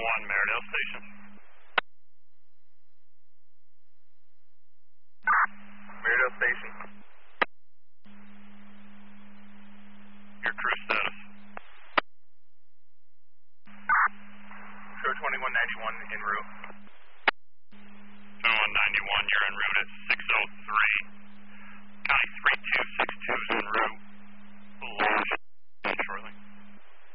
Maridale Station. Maridale Station. Your crew status. Show 2191 en route. 2191, you're en route